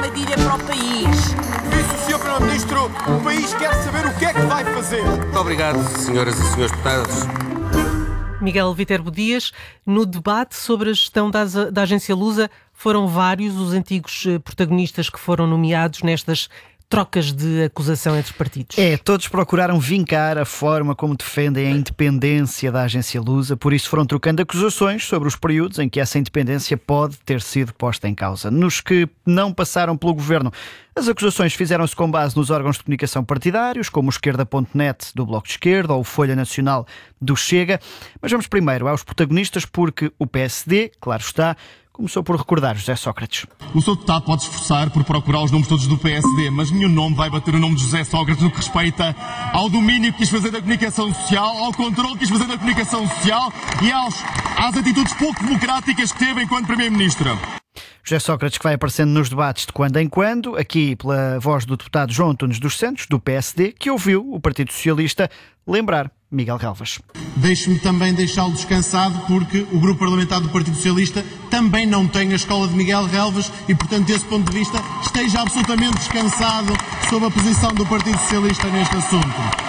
armadilha para o país. Disse o Sr. Primeiro-Ministro, o país quer saber o que é que vai fazer. Muito obrigado, senhoras e senhores deputados. Miguel Viterbo Dias, no debate sobre a gestão da agência Lusa, foram vários os antigos protagonistas que foram nomeados nestas trocas de acusação entre partidos. Todos procuraram vincar a forma como defendem a independência da agência Lusa, por isso foram trocando acusações sobre os períodos em que essa independência pode ter sido posta em causa. Nos que não passaram pelo governo, as acusações fizeram-se com base nos órgãos de comunicação partidários, como o Esquerda.net do Bloco de Esquerda ou o Folha Nacional do Chega. Mas vamos primeiro aos protagonistas, porque o PSD, claro está, começou por recordar José Sócrates. O Sr. Deputado pode se esforçar por procurar os nomes todos do PSD, mas nenhum nome vai bater o nome de José Sócrates no que respeita ao domínio que quis fazer da comunicação social, ao controle que quis fazer da comunicação social e às atitudes pouco democráticas que teve enquanto Primeiro-Ministro. José Sócrates, que vai aparecendo nos debates de quando em quando, aqui pela voz do deputado João Antunes dos Santos, do PSD, que ouviu o Partido Socialista lembrar Miguel Relvas. Deixe-me também deixá-lo descansado, porque o Grupo Parlamentar do Partido Socialista também não tem a escola de Miguel Relvas e, portanto, desse ponto de vista, esteja absolutamente descansado sobre a posição do Partido Socialista neste assunto.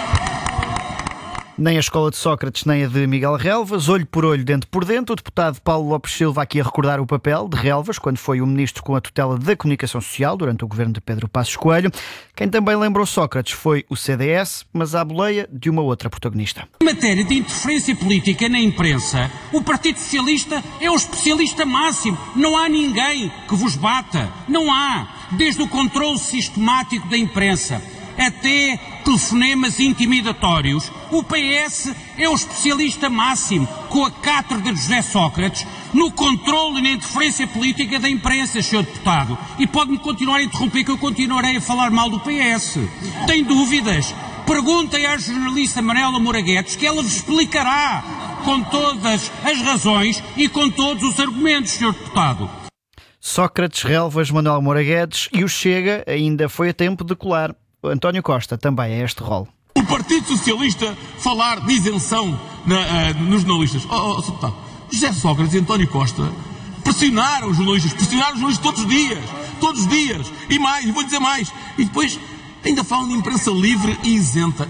Nem a escola de Sócrates, nem a de Miguel Relvas, olho por olho, dente por dente. O deputado Paulo Lopes Silva aqui a recordar o papel de Relvas, quando foi o ministro com a tutela da comunicação social durante o governo de Pedro Passos Coelho. Quem também lembrou Sócrates foi o CDS, mas à boleia de uma outra protagonista. Em matéria de interferência política na imprensa, o Partido Socialista é o especialista máximo. Não há ninguém que vos bata. Não há. Desde o controle sistemático da imprensa até telefonemas intimidatórios, o PS é o especialista máximo, com a cátedra de José Sócrates, no controle e na interferência política da imprensa, Sr. Deputado. E pode-me continuar a interromper, que eu continuarei a falar mal do PS. Tem dúvidas? Perguntem à jornalista Manuela Moraguetes, que ela vos explicará com todas as razões e com todos os argumentos, Sr. Deputado. Sócrates, Relvas, Manuel Moraguetes e o Chega ainda foi a tempo de colar António Costa também é este rol. O Partido Socialista falar de isenção nos jornalistas. Sr. Deputado, José Sócrates e António Costa pressionaram os jornalistas todos os dias, e mais, e vou dizer mais, e depois ainda falam de imprensa livre e isenta.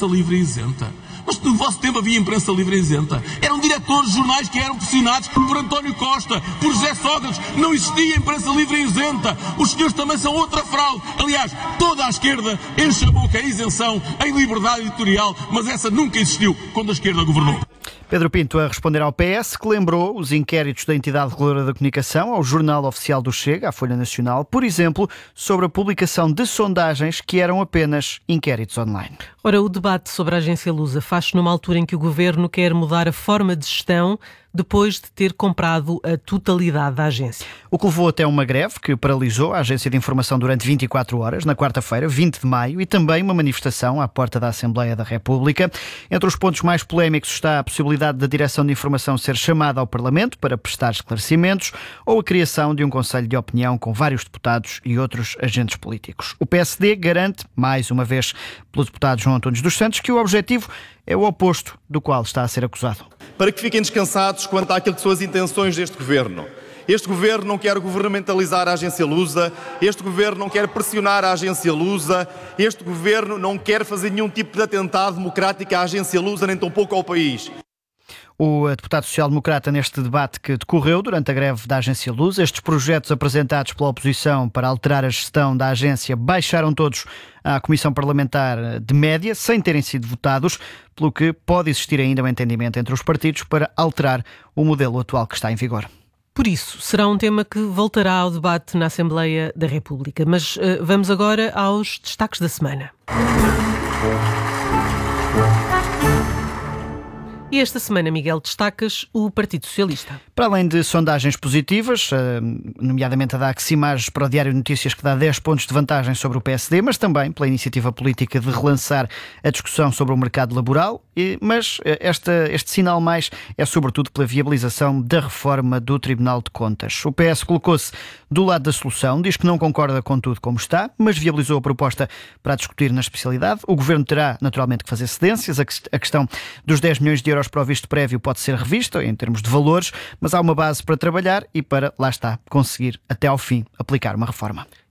Mas no vosso tempo havia imprensa livre e isenta. Eram diretores de jornais que eram pressionados por António Costa, por José Sócrates. Não existia imprensa livre e isenta. Os senhores também são outra fraude. Aliás, toda a esquerda enche a boca em isenção, em liberdade editorial, mas essa nunca existiu quando a esquerda governou. Pedro Pinto a responder ao PS, que lembrou os inquéritos da entidade reguladora da comunicação ao Jornal Oficial do Chega, à Folha Nacional, por exemplo, sobre a publicação de sondagens que eram apenas inquéritos online. Ora, o debate sobre a agência Lusa faz-se numa altura em que o governo quer mudar a forma de gestão depois de ter comprado a totalidade da agência. O que levou até uma greve que paralisou a agência de informação durante 24 horas, na quarta-feira, 20 de maio, e também uma manifestação à porta da Assembleia da República. Entre os pontos mais polémicos está a possibilidade da Direção de Informação ser chamada ao Parlamento para prestar esclarecimentos ou a criação de um Conselho de Opinião com vários deputados e outros agentes políticos. O PSD garante, mais uma vez pelo deputado João Antunes dos Santos, que o objetivo é o oposto do qual está a ser acusado. Para que fiquem descansados quanto àquilo que são as intenções deste governo. Este governo não quer governamentalizar a agência Lusa, este governo não quer pressionar a agência Lusa, este governo não quer fazer nenhum tipo de atentado democrático à agência Lusa, nem tampouco ao país. O deputado social-democrata neste debate que decorreu durante a greve da agência Lusa, estes projetos apresentados pela oposição para alterar a gestão da agência baixaram todos à Comissão Parlamentar de Média, sem terem sido votados, pelo que pode existir ainda um entendimento entre os partidos para alterar o modelo atual que está em vigor. Por isso, será um tema que voltará ao debate na Assembleia da República. Mas vamos agora aos destaques da semana. E esta semana, Miguel, destacas o Partido Socialista. Para além de sondagens positivas, nomeadamente a da Aximages para o Diário de Notícias, que dá 10 pontos de vantagem sobre o PSD, mas também pela iniciativa política de relançar a discussão sobre o mercado laboral, mas este sinal mais é sobretudo pela viabilização da reforma do Tribunal de Contas. O PS colocou-se do lado da solução, diz que não concorda com tudo como está, mas viabilizou a proposta para discutir na especialidade. O Governo terá naturalmente que fazer cedências, a questão dos 10 milhões de euros para o visto prévio pode ser revista em termos de valores, mas há uma base para trabalhar e para, lá está, conseguir até ao fim aplicar uma reforma.